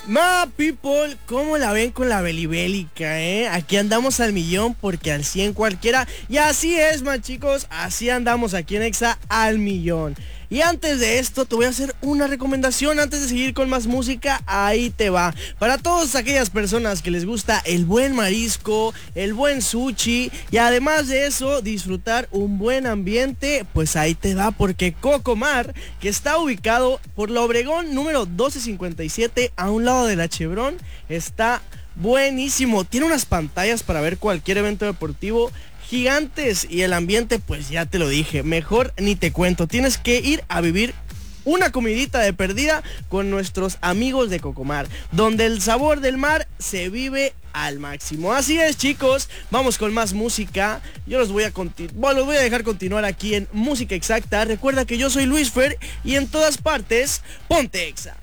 Ma people, ¿cómo la ven con la belibélica, Aquí andamos al millón porque al 100 cualquiera. Y así es, man, chicos, así andamos aquí en Exa al millón. Y antes de esto te voy a hacer una recomendación antes de seguir con más música. Ahí te va. Para todas aquellas personas que les gusta el buen marisco, el buen sushi y además de eso disfrutar un buen ambiente, pues ahí te va porque Cocomar, que está ubicado por la Obregón número 1257 a un lado de la Chevron, está buenísimo. Tiene unas pantallas para ver cualquier evento deportivo gigantes y el ambiente, pues ya te lo dije, mejor ni te cuento. Tienes que ir a vivir una comidita de perdida con nuestros amigos de Cocomar, donde el sabor del mar se vive al máximo. Así es, chicos, vamos con más música. Yo los voy a dejar continuar aquí en Música Exacta. Recuerda que yo soy Luis Fer y en todas partes, ponte Exa.